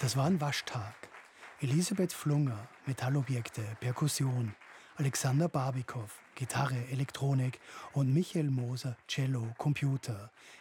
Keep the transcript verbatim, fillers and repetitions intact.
Das war ein Waschtag. Elisabeth Flunger, Metallobjekte, Perkussion. Alexander Barbikow, Gitarre, Elektronik und Michael Moser, Cello, Computer.